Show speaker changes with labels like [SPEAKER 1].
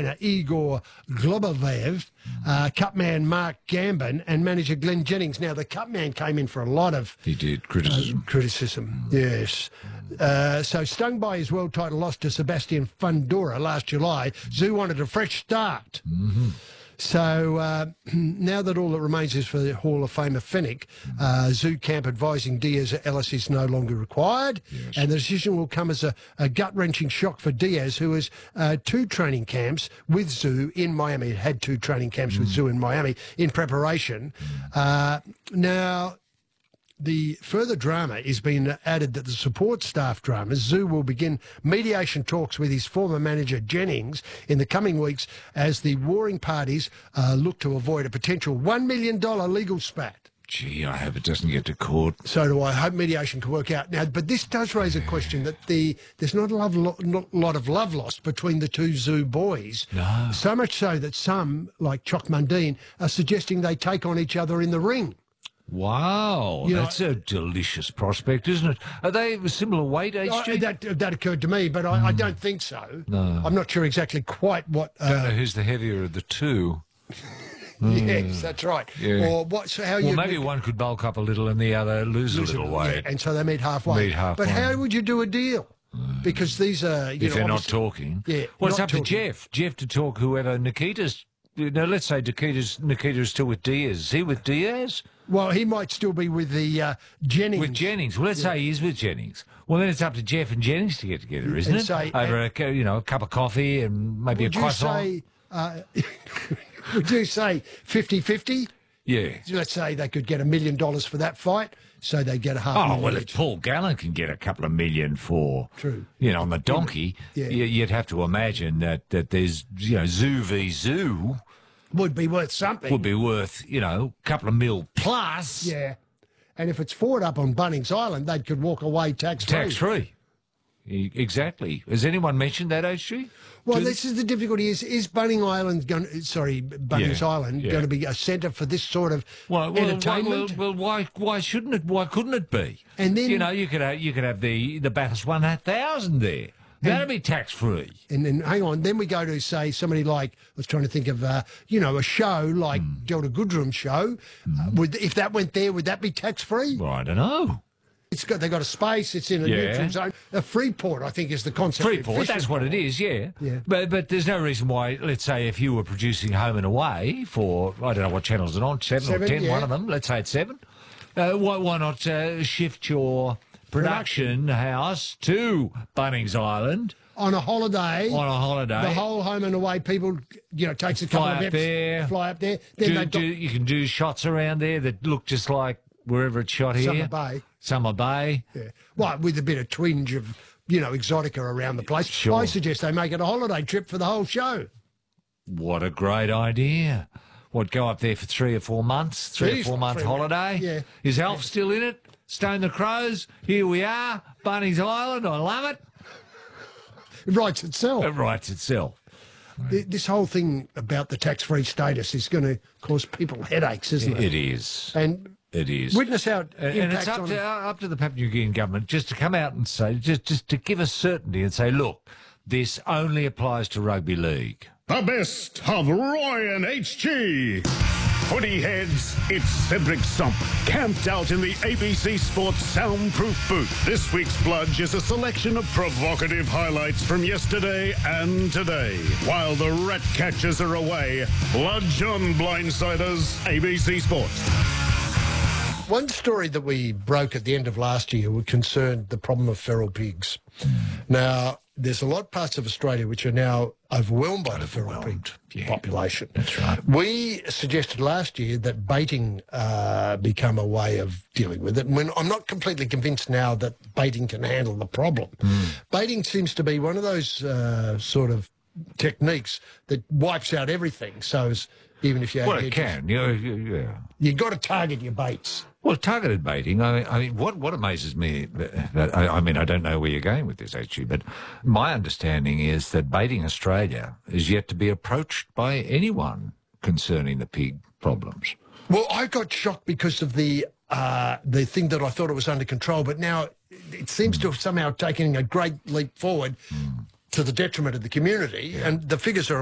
[SPEAKER 1] trainer Igor Globovev, cupman Mark Gambin, and manager Glenn Jennings. Now, the cupman came in for a lot of...
[SPEAKER 2] He did, criticism.
[SPEAKER 1] Yes. So stung by his world title loss to Sebastian Fundora last July, Zoo wanted a fresh start.
[SPEAKER 2] Mm-hmm.
[SPEAKER 1] So now that all that remains is for the Hall of Famer Fennick, Zoo camp advising Diaz Ellis is no longer required, and the decision will come as a gut-wrenching shock for Diaz, who has 2 training camps with Zoo in Miami. It had 2 training camps with Zoo in Miami in preparation. Now, the further drama is being added that the support staff dramas, Zoo will begin mediation talks with his former manager Jennings in the coming weeks as the warring parties look to avoid a potential $1 million legal spat.
[SPEAKER 2] Gee, I hope it doesn't get to court.
[SPEAKER 1] So do I. Hope mediation can work out. Now, but this does raise a question that there's not a lot of love lost between the 2 Zoo boys.
[SPEAKER 2] No.
[SPEAKER 1] So much so that some, like Choc Mundine, are suggesting they take on each other in the ring.
[SPEAKER 2] Wow, that's a delicious prospect, isn't it? Are they of a similar weight, HG?
[SPEAKER 1] That occurred to me, but I don't think so.
[SPEAKER 2] No.
[SPEAKER 1] I'm not sure exactly quite what...
[SPEAKER 2] Don't know who's the heavier of the 2.
[SPEAKER 1] Yes, that's right.
[SPEAKER 2] Yeah.
[SPEAKER 1] Or
[SPEAKER 2] maybe one could bulk up a little and the other lose a little weight.
[SPEAKER 1] Yeah, and so they meet halfway. But how would you do a deal? Because these are...
[SPEAKER 2] if they're not talking.
[SPEAKER 1] Yeah.
[SPEAKER 2] Well, it's up to Jeff. Jeff to talk whoever Nikita's... Now, let's say Nikita's still with Diaz. Is he with Diaz?
[SPEAKER 1] Well, he might still be with the Jennings.
[SPEAKER 2] With Jennings. Well, let's say he is with Jennings. Well, then it's up to Jeff and Jennings to get together, isn't it? Over a cup of coffee and maybe a croissant.
[SPEAKER 1] Would you say 50-50?
[SPEAKER 2] Yeah.
[SPEAKER 1] Let's say they could get $1 million for that fight, so they get a half million.
[SPEAKER 2] Oh, well, if Paul Gallen can get a couple of million for, on the donkey, you'd have to imagine that there's, Zoo v Zoo.
[SPEAKER 1] Would be worth something.
[SPEAKER 2] Would be worth, a couple of mil plus.
[SPEAKER 1] Yeah. And if it's forward up on Bunnings Island, they could walk away tax-free.
[SPEAKER 2] Tax-free. Exactly. Has anyone mentioned that, HG?
[SPEAKER 1] Well, this is the difficulty. Is Bunnings Island going to be a centre for this sort of entertainment?
[SPEAKER 2] Well, why shouldn't it? Why couldn't it be? And then you could have the Bathurst 1,000 there. That'd be tax-free.
[SPEAKER 1] And then, hang on, then we go to, say, somebody like, I was trying to think of, a show like Delta Goodrum's show. If that went there, would that be tax-free?
[SPEAKER 2] Well, I don't know.
[SPEAKER 1] They've got a space, it's in a neutral zone. A Freeport, I think, is the concept.
[SPEAKER 2] Freeport, that's what it is, yeah. But there's no reason why, let's say, if you were producing Home and Away for, I don't know what channels it on, 7 or 10, one of them, let's say it's 7, why not shift your production house to Bunnings Island
[SPEAKER 1] on a holiday.
[SPEAKER 2] The
[SPEAKER 1] whole Home and Away people, takes a couple of eps, fly up there. Then
[SPEAKER 2] you can do shots around there that look just like wherever it's shot here. Summer Bay.
[SPEAKER 1] Yeah. Well, with a bit of twinge of, exotica around the place.
[SPEAKER 2] Sure.
[SPEAKER 1] I suggest they make it a holiday trip for the whole show.
[SPEAKER 2] What a great idea. Go up there for 3 or 4 months? 3 or 4 month holiday?
[SPEAKER 1] Yeah.
[SPEAKER 2] Is Alf still in it? Stone the Crows? Here we are. Bunnings Island. I love it.
[SPEAKER 1] It writes itself.
[SPEAKER 2] It writes itself.
[SPEAKER 1] This whole thing about the tax-free status is going to cause people headaches, isn't it?
[SPEAKER 2] It is.
[SPEAKER 1] And
[SPEAKER 2] it is.
[SPEAKER 1] Witness how it
[SPEAKER 2] and it's up to the Papua New Guinean government just to come out and say, just to give us certainty and say, look, this only applies to rugby league.
[SPEAKER 3] The best of Roy and HG. Footy heads, it's Cedric Stump, camped out in the ABC Sports soundproof booth. This week's Bludge is a selection of provocative highlights from yesterday and today. While the rat catchers are away, Bludge on Blindsiders, ABC Sports.
[SPEAKER 1] One story that we broke at the end of last year concerned the problem of feral pigs. Now, there's a lot of parts of Australia which are now overwhelmed by the feral pig population.
[SPEAKER 2] That's right.
[SPEAKER 1] We suggested last year that baiting become a way of dealing with it. And I'm not completely convinced now that baiting can handle the problem. Baiting seems to be one of those sort of techniques that wipes out everything. So even if you
[SPEAKER 2] it can.
[SPEAKER 1] You've got to target your baits.
[SPEAKER 2] Well, targeted baiting, I mean, what amazes me, I don't know where you're going with this, actually, but my understanding is that Baiting Australia is yet to be approached by anyone concerning the pig problems.
[SPEAKER 1] Well, I got shocked because of the thing that I thought it was under control, but now it seems to have somehow taken a great leap forward to the detriment of the community, and the figures are